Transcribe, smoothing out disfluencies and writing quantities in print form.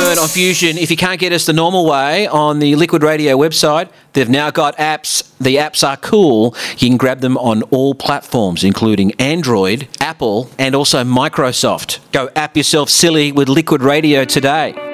word on Fusion. If you can't get us the normal way on the Liquid Radio website, they've now got apps. The apps are cool. You can grab them on all platforms, including Android, Apple, and also Microsoft. Go app yourself silly with Liquid Radio today.